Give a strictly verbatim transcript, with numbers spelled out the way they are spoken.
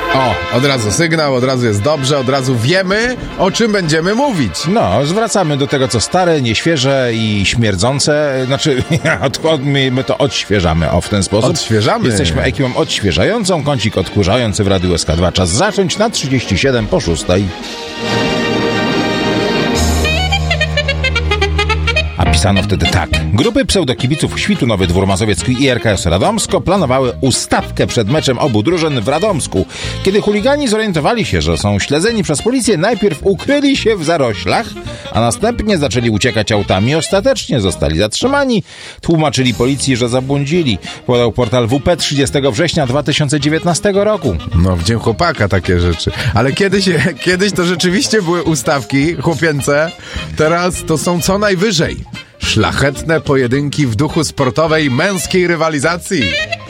O, od razu sygnał, od razu jest dobrze, od razu wiemy, o czym będziemy mówić. No, zwracamy do tego, co stare, nieświeże i śmierdzące. Znaczy, my, my to odświeżamy, o, w ten sposób. Odświeżamy. Jesteśmy ekipą odświeżającą, kącik odkurzający w Radiu S K dwa. Czas zacząć na trzydzieści siedem po szóstej. A pisano wtedy tak. Grupy pseudokibiców Świtu Nowy Dwór Mazowiecki i R K S Radomsko planowały ustawkę przed meczem obu drużyn w Radomsku. Kiedy chuligani zorientowali się, że są śledzeni przez policję, najpierw ukryli się w zaroślach, a następnie zaczęli uciekać autami. Ostatecznie zostali zatrzymani. Tłumaczyli policji, że zabłądzili. Podał portal W P trzydziestego września dwa tysiące dziewiętnastego roku. No, w dzień chłopaka takie rzeczy. Ale kiedyś, kiedyś to rzeczywiście były ustawki chłopięce. Teraz to są co najwyżej szlachetne pojedynki w duchu sportowej męskiej rywalizacji.